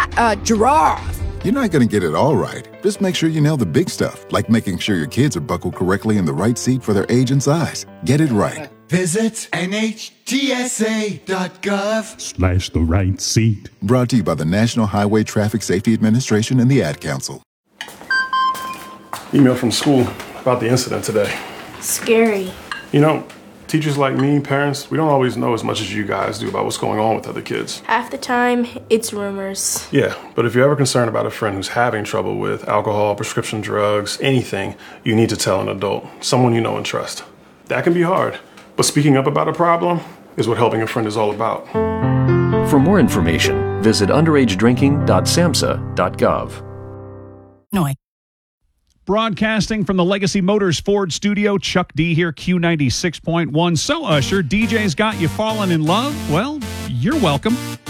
giraffe. You're not going to get it all right. Just make sure you nail the big stuff, like making sure your kids are buckled correctly in the right seat for their age and size. Get it right. Visit NHTSA.gov/the right seat. Brought to you by the National Highway Traffic Safety Administration and the Ad Council. Email from school about the incident today. Scary. You know, teachers like me, parents, we don't always know as much as you guys do about what's going on with other kids. Half the time, it's rumors. Yeah, but if you're ever concerned about a friend who's having trouble with alcohol, prescription drugs, anything, you need to tell an adult, someone you know and trust. That can be hard, but speaking up about a problem is what helping a friend is all about. For more information, visit underagedrinking.samhsa.gov. No. Broadcasting from the Legacy Motors Ford studio, Chuck D here, Q96.1. So, Usher, DJ's got you falling in love? Well, you're welcome.